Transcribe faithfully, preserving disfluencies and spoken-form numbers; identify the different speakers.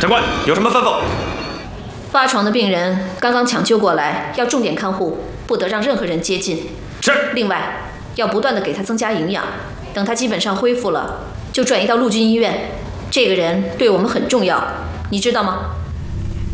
Speaker 1: 长官有什么吩咐？
Speaker 2: 八床的病人刚刚抢救过来，要重点看护，不得让任何人接近。
Speaker 1: 是。
Speaker 2: 另外，要不断的给他增加营养，等他基本上恢复了，就转移到陆军医院。这个人对我们很重要，你知道吗？